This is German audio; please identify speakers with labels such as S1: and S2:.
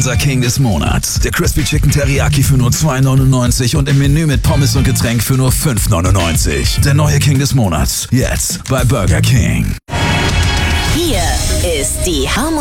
S1: unser King des Monats. Der Crispy Chicken Teriyaki für nur $2,99 und im Menü mit Pommes und Getränk für nur $5,99. Der neue King des Monats. Jetzt bei Burger King.
S2: Hier ist die Harmony